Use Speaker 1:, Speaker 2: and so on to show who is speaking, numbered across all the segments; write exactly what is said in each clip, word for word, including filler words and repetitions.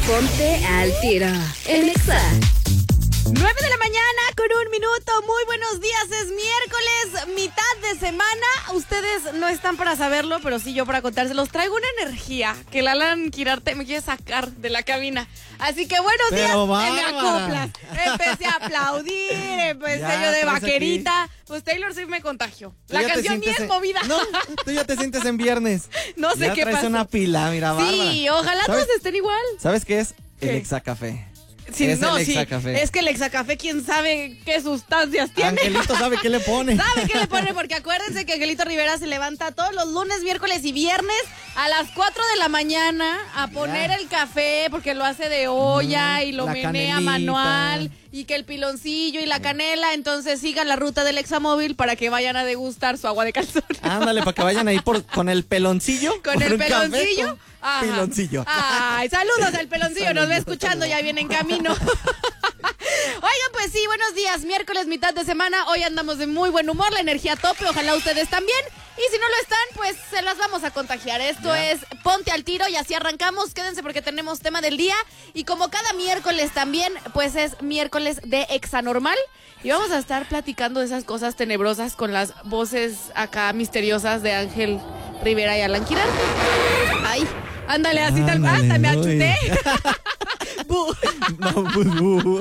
Speaker 1: Ponte al tiro en Exa.
Speaker 2: nueve de la mañana con un minuto. Muy buenos días, es miércoles, mitad de semana. Ustedes no están para saberlo, pero sí yo para contárselos. Traigo una energía que el Alan Quirarte me quiere sacar de la cabina. Así que buenos
Speaker 3: Pero
Speaker 2: días,
Speaker 3: bárbara.
Speaker 2: me acoplas. Empecé a aplaudir, empecé
Speaker 3: Ya,
Speaker 2: yo de
Speaker 3: traes
Speaker 2: vaquerita. Pues Taylor Swift me contagió.
Speaker 3: Tú
Speaker 2: La
Speaker 3: ya te
Speaker 2: canción ni
Speaker 3: sientes
Speaker 2: es
Speaker 3: en-
Speaker 2: movida.
Speaker 3: No, tú ya te sientes en viernes.
Speaker 2: No sé
Speaker 3: ya
Speaker 2: qué
Speaker 3: traes
Speaker 2: pasa.
Speaker 3: una pila, mira,
Speaker 2: Sí,
Speaker 3: bárbara.
Speaker 2: ojalá
Speaker 3: ¿Sabes?
Speaker 2: todos estén igual.
Speaker 3: ¿Sabes qué es?
Speaker 2: ¿Qué?
Speaker 3: El Exacafé.
Speaker 2: Sí,
Speaker 3: es
Speaker 2: no,
Speaker 3: el
Speaker 2: sí.
Speaker 3: Exacafé.
Speaker 2: Es que el Exacafé, quién sabe qué sustancias tiene.
Speaker 3: Angelito sabe qué le pone.
Speaker 2: ¿Sabe qué le pone? Porque acuérdense que Angelito Rivera se levanta todos los lunes, miércoles y viernes a las cuatro de la mañana a poner
Speaker 3: Ya.
Speaker 2: el café porque lo hace de olla
Speaker 3: Ujú,
Speaker 2: y lo
Speaker 3: la
Speaker 2: menea
Speaker 3: canelita.
Speaker 2: manual y que el piloncillo y la canela. Entonces sigan la ruta del Examóvil para que vayan a degustar su agua de calzón.
Speaker 3: Ándale, para que vayan ahí por, con el peloncillo.
Speaker 2: Con
Speaker 3: por
Speaker 2: el
Speaker 3: un café
Speaker 2: peloncillo.
Speaker 3: con
Speaker 2: Ajá.
Speaker 3: Piloncillo.
Speaker 2: Ay, saludos al peloncillo, nos va
Speaker 3: Saludos,
Speaker 2: escuchando, ya
Speaker 3: saludos.
Speaker 2: viene en camino. Oigan, pues sí, buenos días, miércoles, mitad de semana, hoy andamos de muy buen humor, la energía a tope, ojalá ustedes también, y si no lo están, pues se las vamos a contagiar. Esto
Speaker 3: Ya.
Speaker 2: es Ponte al Tiro y así arrancamos, quédense porque tenemos tema del día, y como cada miércoles también, pues es miércoles de Exanormal, y vamos a estar platicando de esas cosas tenebrosas con las voces acá misteriosas de Ángel Rivera y Alan Quirarte. Ay, ándale, así tal cual.
Speaker 3: Ándale,
Speaker 2: Hasta me
Speaker 3: uy.
Speaker 2: achuté. Bu.
Speaker 3: No, pues, bu.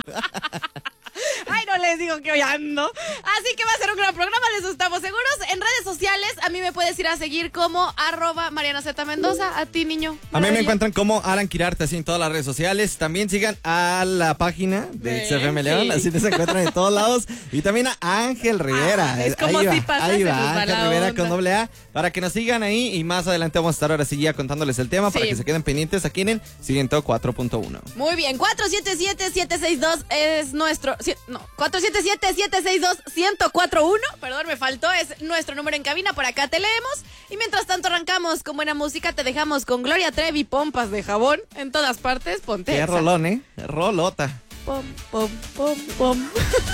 Speaker 2: Ay, no les digo que hoy ando. Así que va a ser un gran programa, de eso estamos seguros. En redes sociales, a mí me puedes ir a seguir como arroba Mariana Z Mendoza. A ti, niño.
Speaker 3: A mí me
Speaker 2: Maravilla.
Speaker 3: encuentran como Alan Quirarte, así en todas las redes sociales. También sigan a la página de
Speaker 2: Sí,
Speaker 3: X F M León,
Speaker 2: sí.
Speaker 3: así se encuentran en todos lados. Y también a Ángel Rivera.
Speaker 2: Ah, es como
Speaker 3: ahí va,
Speaker 2: si pasa,
Speaker 3: ahí
Speaker 2: se
Speaker 3: va,
Speaker 2: nos va
Speaker 3: Ángel
Speaker 2: la
Speaker 3: Rivera
Speaker 2: onda.
Speaker 3: con doble A, para que nos sigan ahí. Y más adelante vamos a estar ahora sí ya contándoles el tema, para
Speaker 2: Sí.
Speaker 3: que se queden pendientes aquí en Ciento cuatro punto uno.
Speaker 2: Muy bien, cuatro siete siete, siete seis dos es nuestro... si- No, cuatro siete siete, siete seis dos, uno cero cuatro uno. Perdón, me faltó, es nuestro número en cabina, por acá te leemos. Y mientras tanto arrancamos con buena música, te dejamos con Gloria Trevi, pompas de jabón en todas partes, ponte
Speaker 3: Qué
Speaker 2: Exa.
Speaker 3: rolón, ¿eh? Rolota.
Speaker 2: Pom, pom, pom, pom.